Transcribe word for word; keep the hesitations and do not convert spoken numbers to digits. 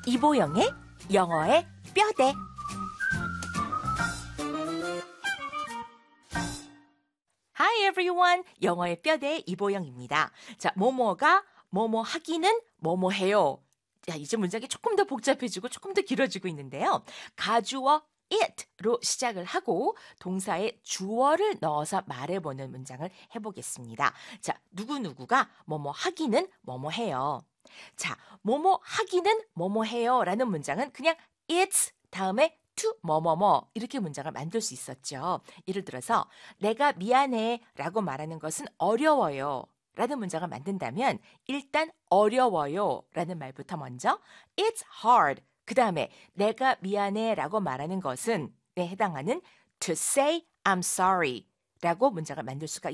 이보영의 영어의 뼈대. Hi everyone. 영어의 뼈대 이보영입니다. 자, 뭐뭐가 뭐뭐 하기는 뭐뭐 해요. 자, 이제 문장이 조금 더 복잡해지고 조금 더 길어지고 있는데요. 가주어 it로 시작을 하고 동사에 주어를 넣어서 말해보는 문장을 해보겠습니다. 자, 누구누구가 뭐뭐 하기는 뭐뭐 해요. 자, 뭐뭐 하기는 뭐뭐 해요 라는 문장은 그냥 it's 다음에 to 뭐뭐뭐 이렇게 문장을 만들 수 있었죠. 예를 들어서 내가 미안해 라고 말하는 것은 어려워요 라는 문장을 만든다면 일단 어려워요 라는 말부터 먼저 it's hard 그 다음에 내가 미안해 라고 말하는 것은 에 해당하는 to say I'm sorry 라고 문장을 만들 수가